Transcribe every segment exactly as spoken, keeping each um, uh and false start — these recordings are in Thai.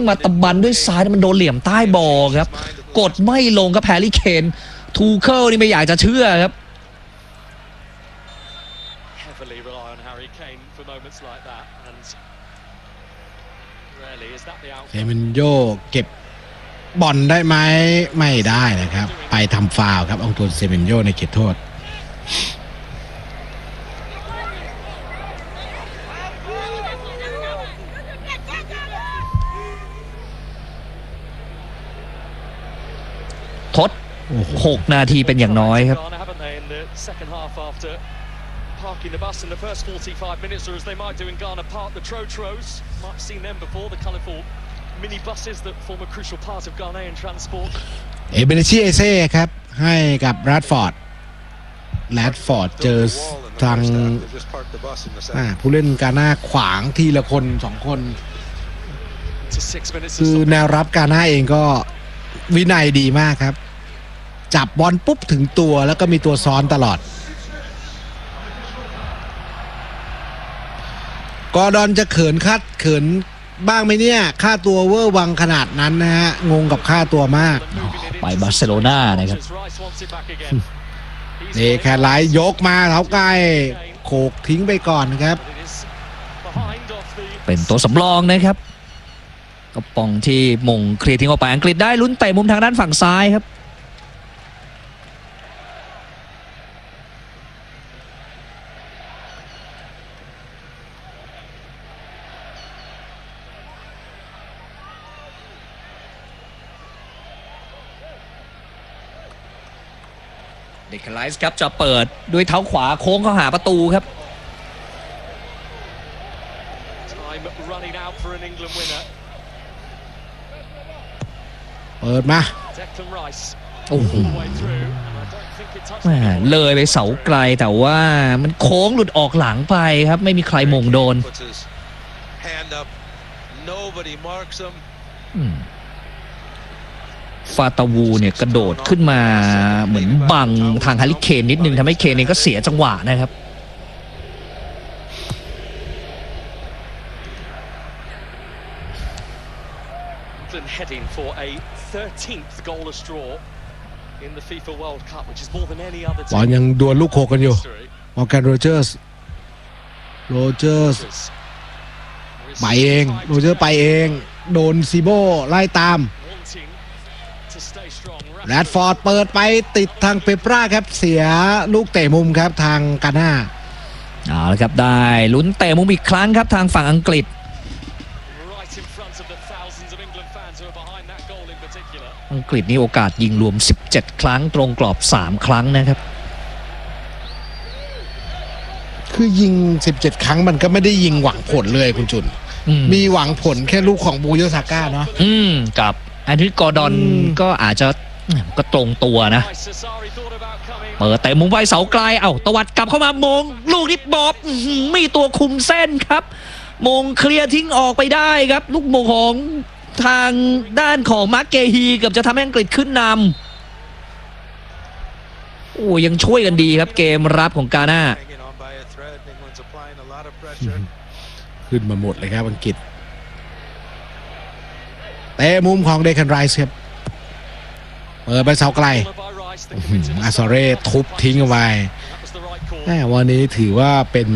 มาตะบันด้วยซ้ายมันโดนเหลี่ยมใต้บอลครับกดไม่ลงครับแฮร์รี่เคนทูเคิลนี่ไม่อยากจะเชื่อครับเซเมนโยเก็บบอลได้ไหมไม่ได้นะครับไปทำฟาวล์ครับองตุนเซเมนโยในเขตโทษทดหกนาทีเป็นอย่างน้อยครับ parking the bus in the first forty-five minutes, or as they might do in Ghana, park the Trotros. Might have seen them before, the colourful mini buses that form a crucial part of Ghanaian transport. เอเบเนชีเอเซ่ครับให้กับแรดฟอร์ดแรดฟอร์ดเจอทางผู้เล่นกาน่าขวางทีละคนสองคนคือแนวรับกาน่าเองก็วินัยดีมากครับจับบอลปุ๊บถึงตัวแล้วก็มีตัวซ้อนตลอดกอร์ดอนจะเขินคัดเขินบ้างไหมเนี่ยค่าตัวเวอร์วังขนาดนั้นนะฮะงงกับค่าตัวมากไปบาร์เซโลนานะครับนี่แค่ไล่ยกมาเท้าใกล้โขกทิ้งไปก่อนนะครับเป็นตัวสำรองนะครับกระป๋องที่มงเคลียร์ทิ้งออกไปอังกฤษได้ลุ้นเตะมุมทางด้านฝั่งซ้ายครับเดคไลส์ครับจะเปิดด้วยเท้าขวาโค้งเข้าหาประตูครับเปิดมาโอ้โหเลยไปเสาไกลแต่ว่ามันโค้งหลุดออกหลังไปครับไม่มีใครมงโดนฟาตาวูเนี่ยกระโดดขึ้นมาเหมือนบังทางแฮร์รี่เคนนิดนึงทำให้เคนเองก็เสียจังหวะนะครับบอลยังดวลลูกโคกันอยู่มอร์แกนโรเจอร์สโรเจอร์สไปเองโรเจอร์ไปเองโดนซีโบไล่ตามแรดฟอร์ดเปิดไปติดทางเปปราครับเสียลูกเตะมุมครับทางกาน่าเอาละครับได้ลุ้นเตะมุมอีกครั้งครับทางฝั่งอังกฤษอังกฤษนี่โอกาสยิงรวมสิบเจ็ดครั้งตรงกรอบสามครั้งนะครับคือยิงสิบเจ็ดครั้งมันก็ไม่ได้ยิงหวังผลเลยคุณจุนมีหวังผลแค่ลูกของบูโยซาก้าเนาะอืมกับแอนทรีกอร์ดอนก็อาจจะก็ตรงตัวนะเปิดแต่มุมไว้เสาไกลเอ้าตวัดกลับเข้ามามงลูกนี้บอบมีตัวคุมเส้นครับมงเคลียร์ทิ้งออกไปได้ครับลูกมงของทางด้านของมาร์เกฮีเกือบจะทำให้อังกฤษขึ้นนำโอ้ยังช่วยกันดีครับเกมรับของกาน่าขึ้นมาหมดเลยครับอังกฤษเตะมุมของเดคันไรส์ครับเปิดไปเสาไกลอาซาเร่ทุบทิ้งเอาไว้วันนี้ถือว่าเป็น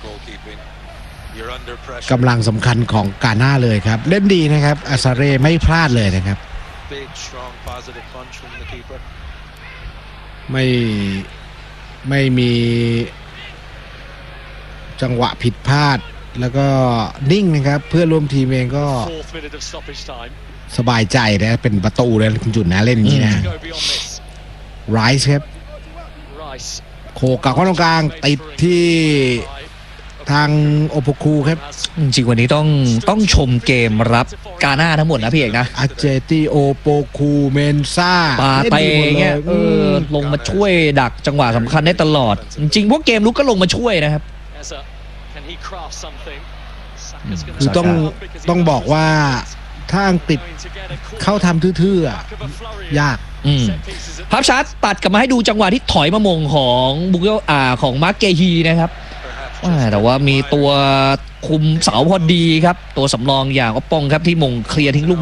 กำลังสำคัญของกาน่าเลยครับเล่นดีนะครับอาซาเร่ไม่พลาดเลยนะครับไม่ไม่มีจังหวะผิดพลาดแล้วก็นิ่งนะครับเพื่อนร่วมทีมเองก็สบายใจนะเป็นประตูเลยคุณจุนนะเล่นอย่างนี้นะไรส์ครับโขกกับข้างตรงกลางติดที่ทางโอโปคูครับจริงวันนี้ต้องต้องชมเกมรับกาน่าทั้งหมดนะพี่เอกนะอาเจติโอโปคูเมนซ่าปาเตเงี้ยเออลงมาช่วยดักจังหวะสำคัญได้ตลอดจริงๆพวกเกมลุกก็ลงมาช่วยนะครับคือต้องต้องบอกว่าถ้าอังกฤษเข้าทำทื่อๆยากภาพชัดตัดกลับมาให้ดูจังหวะที่ถอยมามงของบุกเกลอาของมาร์เกฮีนะครับแต่ว่ามีตัวคุมเสาพอดีครับตัวสำรองอย่างอปปองครับที่มงเคลียร์ทิ้งลูก